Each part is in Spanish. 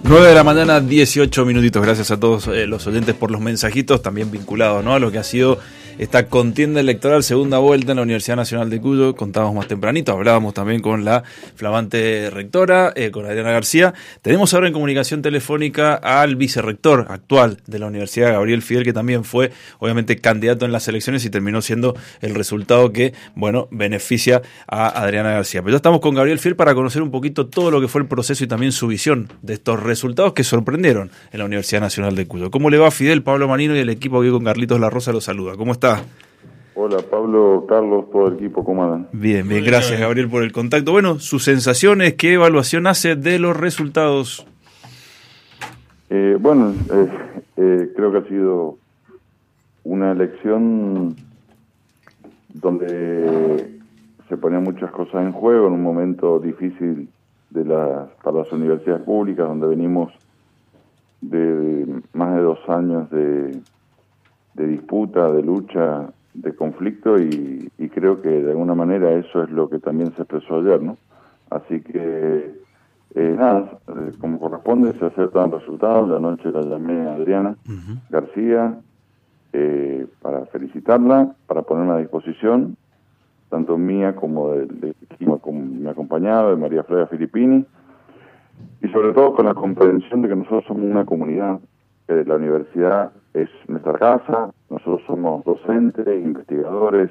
9 de la mañana, 18 minutitos. Gracias a todos los oyentes por los mensajitos, también vinculados, ¿no?, a lo que ha sido esta contienda electoral, segunda vuelta en la Universidad Nacional de Cuyo. Contábamos más tempranito, hablábamos también con la flamante rectora, con Adriana García. Tenemos ahora en comunicación telefónica al vicerrector actual de la Universidad, Gabriel Fidel, que también fue, obviamente, candidato en las elecciones y terminó siendo el resultado que, bueno, beneficia a Adriana García. Pero ya estamos con Gabriel Fidel para conocer un poquito todo lo que fue el proceso y también su visión de estos resultados que sorprendieron en la Universidad Nacional de Cuyo. ¿Cómo le va, Fidel? Pablo Manino y el equipo aquí con Carlitos La Rosa lo saluda. ¿Cómo está? Hola Pablo, Carlos, todo el equipo, ¿cómo andan? Bien, gracias Gabriel por el contacto. Bueno, sus sensaciones, ¿qué evaluación hace de los resultados? Creo que ha sido una elección donde se ponían muchas cosas en juego en un momento difícil para las universidades públicas, donde venimos de más de 2 años de disputa, de lucha, de conflicto, y creo que de alguna manera eso es lo que también se expresó ayer, ¿no? Así que como corresponde, se acertan los resultados. La noche la llamé a Adriana García para felicitarla, para ponerme a disposición, tanto mía como del equipo que me acompañaba, de María Flavia Filippini, y sobre todo con la comprensión de que nosotros somos una comunidad, que la universidad es nuestra casa, nosotros somos docentes, investigadores,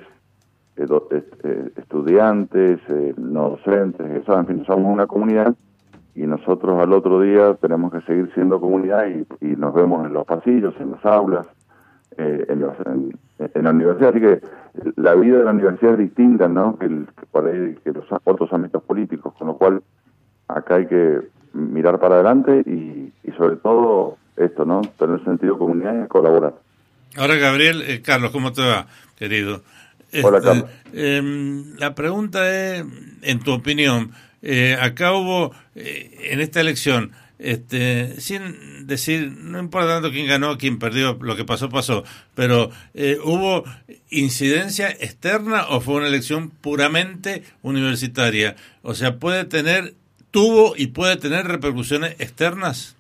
estudiantes, no docentes, en fin, somos una comunidad, y nosotros al otro día tenemos que seguir siendo comunidad y nos vemos en los pasillos, en las aulas, en la universidad. Así que la vida de la universidad es distinta, ¿no?, que los otros ámbitos políticos, con lo cual acá hay que mirar para adelante y sobre todo esto, ¿no?, tener sentido de comunidad y colaborar. Ahora, Gabriel, Carlos, ¿cómo te va, querido? Hola, Carlos. La pregunta es, en tu opinión, acá hubo, en esta elección, sin decir, no importa tanto quién ganó, quién perdió, lo que pasó, pero ¿hubo incidencia externa o fue una elección puramente universitaria? O sea, tuvo y puede tener repercusiones externas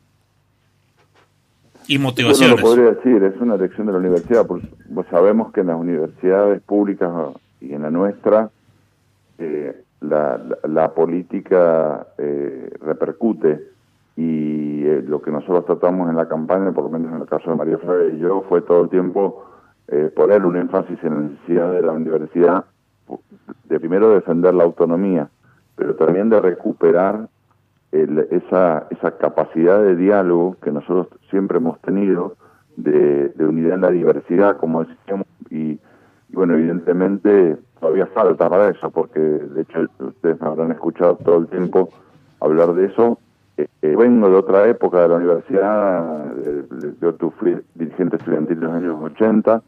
y motivaciones. Yo no lo podría decir, es una elección de la universidad, pues sabemos que en las universidades públicas y en la nuestra la política repercute, y lo que nosotros tratamos en la campaña, por lo menos en el caso de María Flavia y yo, fue todo el tiempo poner un énfasis en la necesidad de la universidad de primero defender la autonomía, pero también de recuperar esa capacidad de diálogo que nosotros siempre hemos tenido, de unidad en la diversidad, como decíamos, y bueno, evidentemente todavía falta para eso, porque de hecho ustedes me habrán escuchado todo el tiempo hablar de eso. Vengo de otra época de la universidad, yo fui dirigente estudiantil en los años 80,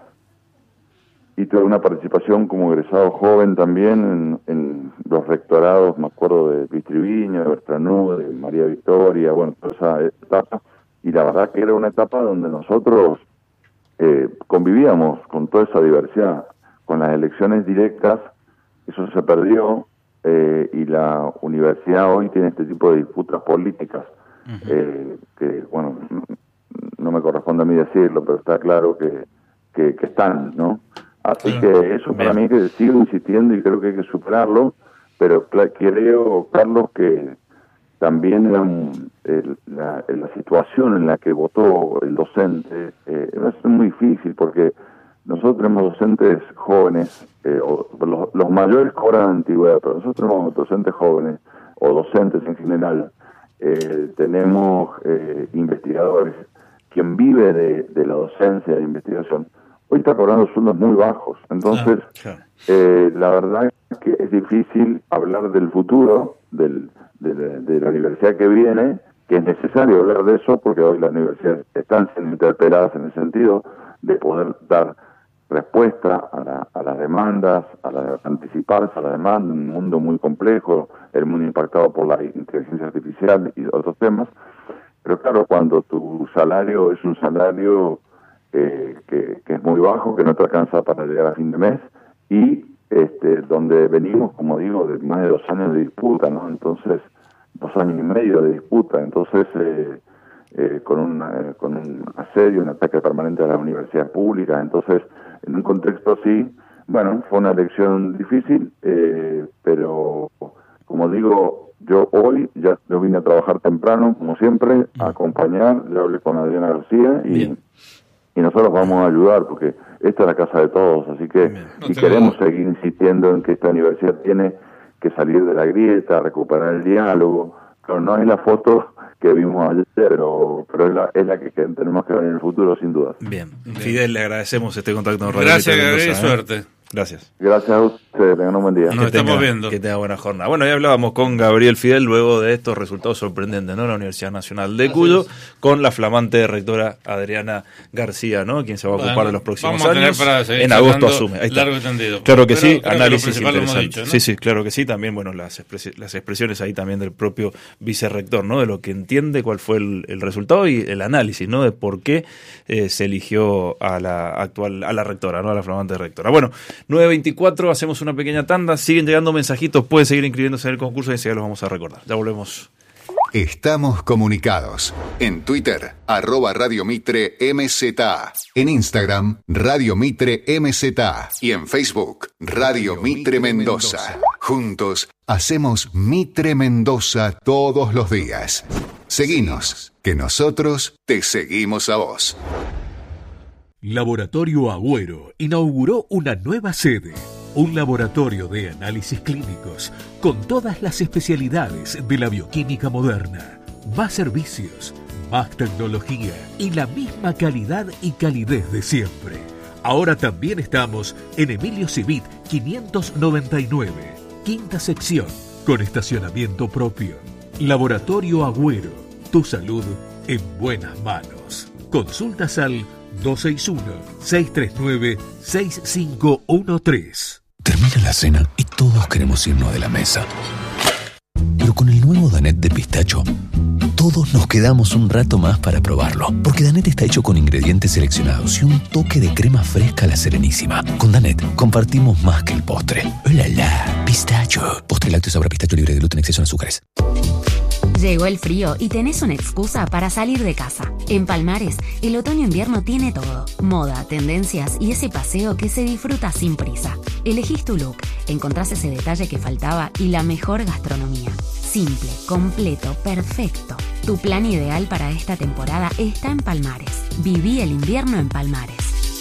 y tuve una participación como egresado joven también en los rectorados, me acuerdo de Luis Triviño, de Bertranú, de María Victoria, bueno, toda esa etapa, y la verdad que era una etapa donde nosotros convivíamos con toda esa diversidad. Con las elecciones directas eso se perdió, y la universidad hoy tiene este tipo de disputas políticas, que, bueno, no me corresponde a mí decirlo, pero está claro que están, ¿no? Así que eso para mí, que sigo insistiendo y creo que hay que superarlo, pero creo, Carlos, que también la situación en la que votó el docente va a ser muy difícil, porque nosotros tenemos docentes jóvenes, los mayores cobran antigüedad, pero nosotros tenemos docentes jóvenes, o docentes en general, tenemos investigadores. Quien vive de la docencia, de investigación, hoy está cobrando sueldos muy bajos. Entonces, la verdad es que es difícil hablar del futuro de la universidad que viene, que es necesario hablar de eso, porque hoy las universidades están siendo interpeladas en el sentido de poder dar respuesta a las demandas, anticiparse a la demanda, en un mundo muy complejo, el mundo impactado por la inteligencia artificial y otros temas. Pero claro, cuando tu salario es un salario que es muy bajo, que no te alcanza para llegar a fin de mes, y donde venimos, como digo, de más de 2 años de disputa, ¿no? Entonces, 2 años y medio de disputa. Entonces, con un asedio, un ataque permanente a las universidades públicas. Entonces, en un contexto así, bueno, fue una elección difícil, pero como digo, yo vine a trabajar temprano, como siempre, a acompañar. Ya hablé con Adriana García y nosotros vamos a ayudar, porque esta es la casa de todos, así que queremos seguir insistiendo en que esta universidad tiene que salir de la grieta, recuperar el diálogo. Pero no es la foto que vimos ayer, pero es la que tenemos que ver en el futuro, sin duda. Bien. Fidel, le agradecemos este contacto en Radio Gracias, Mitre Gabriel, Mendoza, suerte. Gracias. Gracias a ustedes, tengan un buen día. Nos estamos viendo. Que tenga buena jornada. Bueno, ya hablábamos con Gabriel Fidel luego de estos resultados sorprendentes, ¿no? La Universidad Nacional de Cuyo, con la flamante rectora Adriana García, ¿no? Quien se va a ocupar de los próximos años. En agosto asume. Ahí está. Largo y tendido. Claro que sí, Pero análisis que lo interesante. dicho, ¿no? Sí, claro que sí. También, bueno, las expresiones ahí también del propio vicerrector, ¿no? De lo que entiende, cuál fue el resultado y el análisis, ¿no? De por qué se eligió a la rectora, ¿no? A la flamante rectora. Bueno, 9:24, hacemos una pequeña tanda, siguen llegando mensajitos, pueden seguir inscribiéndose en el concurso y enseguida los vamos a recordar. Ya volvemos. Estamos comunicados. En Twitter, @Radio Mitre MZA. En Instagram, Radio Mitre MZA. Y en Facebook, Radio Mitre Mendoza. Juntos, hacemos Mitre Mendoza todos los días. Seguinos, que nosotros te seguimos a vos. Laboratorio Agüero inauguró una nueva sede, un laboratorio de análisis clínicos con todas las especialidades de la bioquímica moderna, más servicios, más tecnología y la misma calidad y calidez de siempre. Ahora también estamos en Emilio Civit 599, quinta sección, con estacionamiento propio. Laboratorio Agüero, tu salud en buenas manos. Consultas al 261-639-6513. Termina la cena y todos queremos irnos de la mesa. Pero con el nuevo Danette de pistacho, todos nos quedamos un rato más para probarlo. Porque Danette está hecho con ingredientes seleccionados y un toque de crema fresca a la Serenísima. Con Danette compartimos más que el postre. ¡Hola, la! Pistacho. Postre lácteo sabor a pistacho libre de gluten, exceso en azúcares. Llegó el frío y tenés una excusa para salir de casa. En Palmares, el otoño-invierno tiene todo. Moda, tendencias y ese paseo que se disfruta sin prisa. Elegís tu look, encontrás ese detalle que faltaba y la mejor gastronomía. Simple, completo, perfecto. Tu plan ideal para esta temporada está en Palmares. Viví el invierno en Palmares.